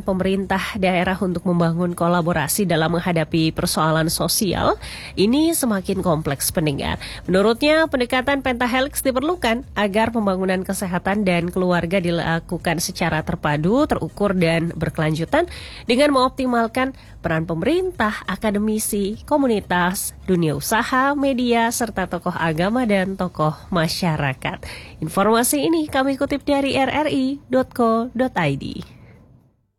pemerintah daerah untuk membangun kolaborasi dalam menghadapi persoalan sosial ini semakin kompleks pendengar. Menurutnya, pendekatan pentahelix diperlukan agar pembangunan kesehatan dan keluarga dilakukan secara terpadu, terukur, dan berkelanjutan dengan mengoptimalkan peran pemerintah, akademisi, komunitas, dunia usaha, media, serta tokoh agama dan tokoh masyarakat. Informasi ini kami kutip dari rri.co.id.